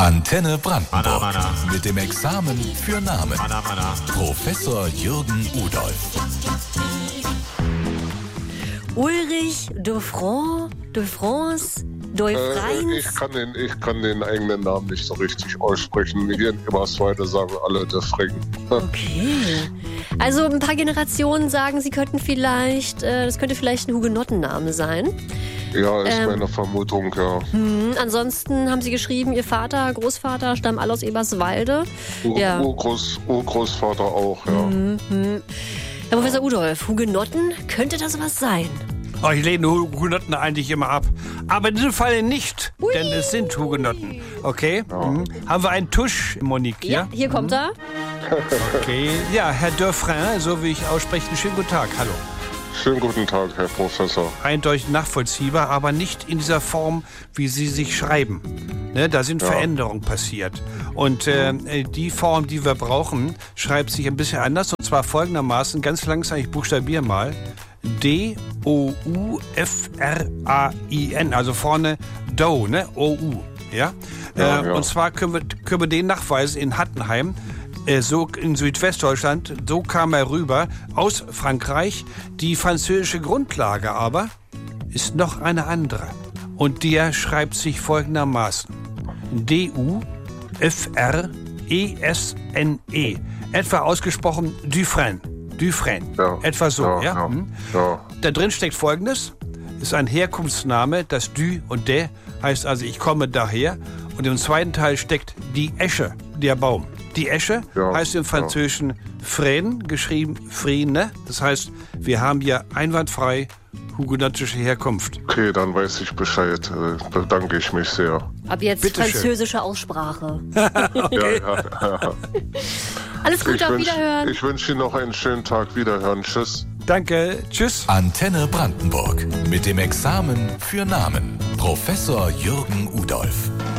Antenne Brandenburg. Mana. Mit dem Examen für Namen. Mana. Professor Jürgen Udolph. Ulrich de France, Ich kann den eigenen Namen nicht so richtig aussprechen. Hier in Eberswalde sagen alle de Freng. Okay. Also ein paar Generationen sagen, sie könnten vielleicht, das könnte vielleicht ein Hugenottenname sein. Ja, ist meine Vermutung, ja. Ansonsten haben sie geschrieben, ihr Vater, Großvater stammen alle aus Eberswalde. Ja. Urgroßvater auch, ja. Herr Professor Udolph, Hugenotten, könnte das was sein? Oh, ich lehne Hugenotten eigentlich immer ab. Aber in diesem Fall nicht, denn es sind Hugenotten. Okay? Haben wir einen Tusch, Monique? Ja, hier kommt er. Okay. Ja, Herr Dauphin, so wie ich ausspreche, einen schönen guten Tag. Hallo. Schönen guten Tag, Herr Professor. Eindeutig nachvollziehbar, aber nicht in dieser Form, wie Sie sich schreiben. Ne, da sind Veränderungen passiert. Und die Form, die wir brauchen, schreibt sich ein bisschen anders. Und zwar folgendermaßen, ganz langsam, ich buchstabiere mal. D-O-U-F-R-A-I-N, also vorne Do, ne? O-U, ja? Und zwar können wir den nachweisen in Hattenheim, so in Südwestdeutschland, so kam er rüber aus Frankreich. Die französische Grundlage aber ist noch eine andere. Und der schreibt sich folgendermaßen. D-U-F-R-E-S-N-E. Etwa ausgesprochen Dufresne. Ja. Etwa so, ja? Da drin steckt Folgendes. Ist ein Herkunftsname, das Du und De heißt also, ich komme daher. Und im zweiten Teil steckt die Esche, der Baum. Die Esche heißt im Französischen Frêne, geschrieben Frine. Das heißt, wir haben hier einwandfrei hugenottische Herkunft. Okay, dann weiß ich Bescheid. Bedanke ich mich sehr. Ab jetzt Bitte französische Aussprache. Okay. Ja. Alles Gute, auf Wiederhören. Ich wünsche Ihnen noch einen schönen Tag. Wiederhören. Tschüss. Danke. Tschüss. Antenne Brandenburg. Mit dem Examen für Namen. Professor Jürgen Udolph.